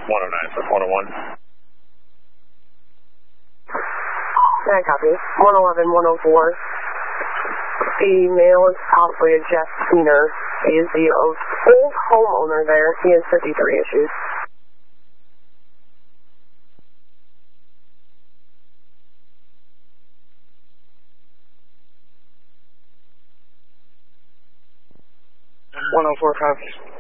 109 for 101. Yeah, copy. 111, 104. The male is possibly a Jeff Keener. He is the old homeowner there. He has 53 issues. $104 copies.